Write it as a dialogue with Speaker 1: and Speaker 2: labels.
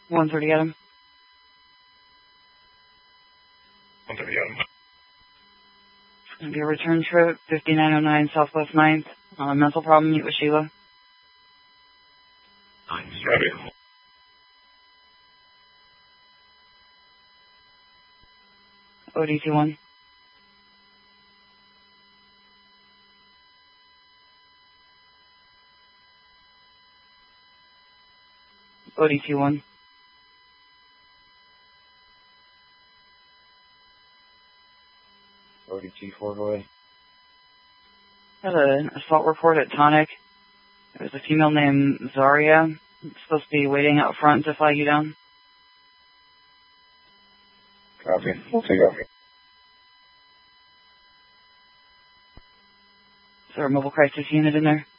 Speaker 1: 130 Adam.
Speaker 2: 130 Adam.
Speaker 1: It's going to be a return trip, 5909 Southwest 9th. Mental problem, meet with Sheila.
Speaker 2: 9, ready.
Speaker 1: ODT1. ODT1.
Speaker 2: ODT4, go ahead.
Speaker 1: Had an assault report at Tonic. There was a female named Zaria. It's supposed to be waiting out front to flag you down.
Speaker 2: Copy. We'll take off.
Speaker 1: Is there a mobile crisis unit in there?